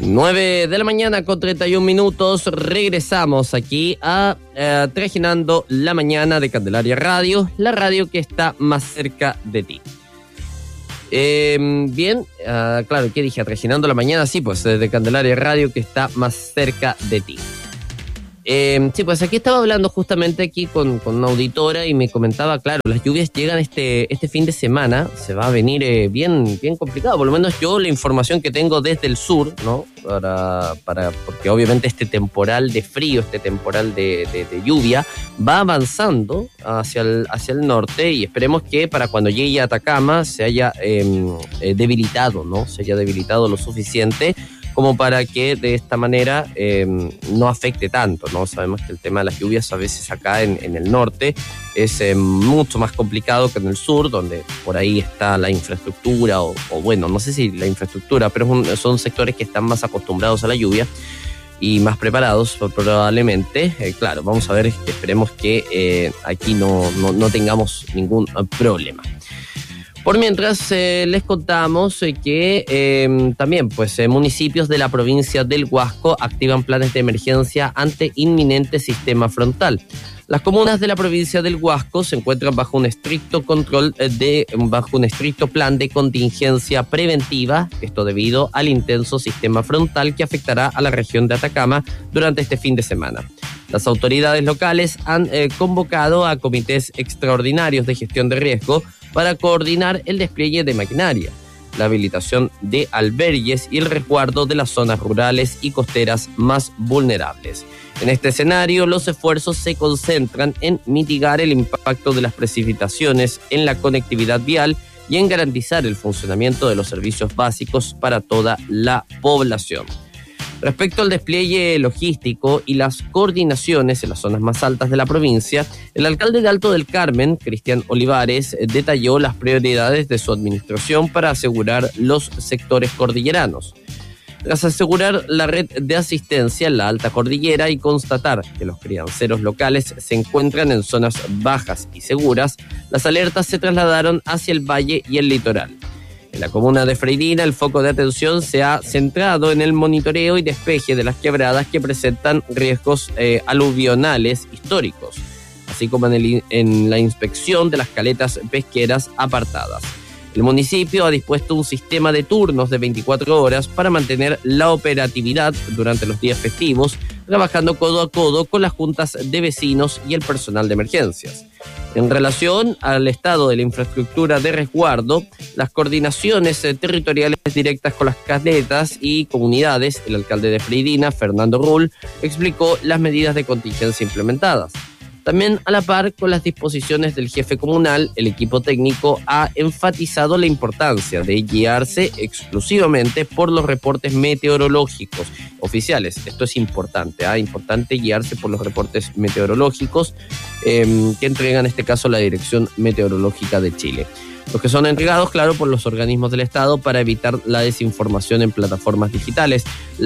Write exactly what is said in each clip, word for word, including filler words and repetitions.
nueve de la mañana con treinta y un minutos, regresamos aquí a eh, Trajinando la Mañana de Candelaria Radio, la radio que está más cerca de ti. Eh, bien, uh, claro, ¿qué dije? Trajinando la Mañana, sí, pues de Candelaria Radio que está más cerca de ti. Eh, sí, pues aquí estaba hablando justamente aquí con, con una auditora y me comentaba, claro, las lluvias llegan este, este fin de semana, se va a venir eh, bien, bien complicado, por lo menos yo la información que tengo desde el sur, ¿no? Para, para, porque obviamente este temporal de frío, este temporal de, de, de lluvia va avanzando hacia el, hacia el norte y esperemos que para cuando llegue a Atacama se haya eh, eh, debilitado, ¿no? Se haya debilitado lo suficiente como para que de esta manera eh, no afecte tanto, ¿no? Sabemos que el tema de las lluvias a veces acá en, en el norte es eh, mucho más complicado que en el sur, donde por ahí está la infraestructura, o, o bueno, no sé si la infraestructura, pero es un, son sectores que están más acostumbrados a la lluvia y más preparados probablemente. Eh, claro, vamos a ver, esperemos que eh, aquí no, no, no tengamos ningún problema. Por mientras, eh, les contamos eh, que eh, también pues, eh, municipios de la provincia del Huasco activan planes de emergencia ante inminente sistema frontal. Las comunas de la provincia del Huasco se encuentran bajo un estricto control de, bajo un estricto plan de contingencia preventiva, esto debido al intenso sistema frontal que afectará a la región de Atacama durante este fin de semana. Las autoridades locales han eh, convocado a comités extraordinarios de gestión de riesgo para coordinar el despliegue de maquinaria, la habilitación de albergues y el resguardo de las zonas rurales y costeras más vulnerables. En este escenario, los esfuerzos se concentran en mitigar el impacto de las precipitaciones en la conectividad vial y en garantizar el funcionamiento de los servicios básicos para toda la población. Respecto al despliegue logístico y las coordinaciones en las zonas más altas de la provincia, el alcalde de Alto del Carmen, Cristian Olivares, detalló las prioridades de su administración para asegurar los sectores cordilleranos. Tras asegurar la red de asistencia en la alta cordillera y constatar que los crianceros locales se encuentran en zonas bajas y seguras, las alertas se trasladaron hacia el valle y el litoral. En la comuna de Freirina, el foco de atención se ha centrado en el monitoreo y despeje de las quebradas que presentan riesgos eh, aluvionales históricos, así como en, el, en la inspección de las caletas pesqueras apartadas. El municipio ha dispuesto un sistema de turnos de veinticuatro horas para mantener la operatividad durante los días festivos, trabajando codo a codo con las juntas de vecinos y el personal de emergencias. En relación al estado de la infraestructura de resguardo, las coordinaciones territoriales directas con las caletas y comunidades, el alcalde de Freirina, Fernando Rull, explicó las medidas de contingencia implementadas. También a la par con las disposiciones del jefe comunal, el equipo técnico ha enfatizado la importancia de guiarse exclusivamente por los reportes meteorológicos oficiales. Esto es importante, ¿eh? Importante guiarse por los reportes meteorológicos eh, que entrega en este caso la Dirección Meteorológica de Chile. Los que son entregados, claro, por los organismos del Estado para evitar la desinformación en plataformas digitales.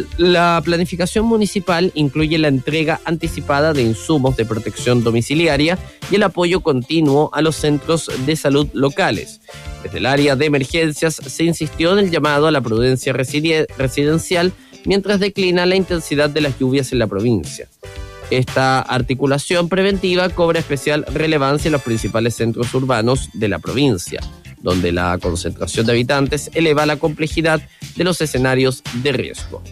La planificación municipal incluye la entrega anticipada de insumos de protección domiciliaria y el apoyo continuo a los centros de salud locales. Desde el área de emergencias se insistió en el llamado a la prudencia residencial mientras declina la intensidad de las lluvias en la provincia. Esta articulación preventiva cobra especial relevancia en los principales centros urbanos de la provincia, donde la concentración de habitantes eleva la complejidad de los escenarios de riesgo.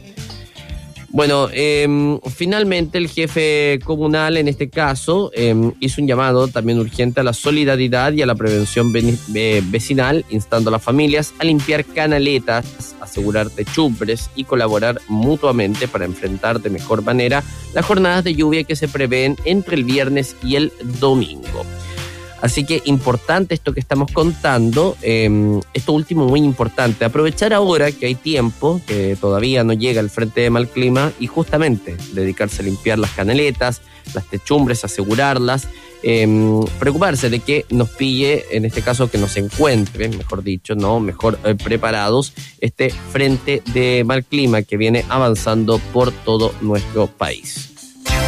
Bueno, eh, finalmente el jefe comunal en este caso eh, hizo un llamado también urgente a la solidaridad y a la prevención vecinal, instando a las familias a limpiar canaletas, asegurar techumbres y colaborar mutuamente para enfrentar de mejor manera las jornadas de lluvia que se prevén entre el viernes y el domingo. Así que importante esto que estamos contando, eh, esto último muy importante, aprovechar ahora que hay tiempo, que todavía no llega el frente de mal clima y justamente dedicarse a limpiar las canaletas, las techumbres, asegurarlas, eh, preocuparse de que nos pille, en este caso que nos encuentre, mejor dicho, no, mejor eh, preparados, este frente de mal clima que viene avanzando por todo nuestro país.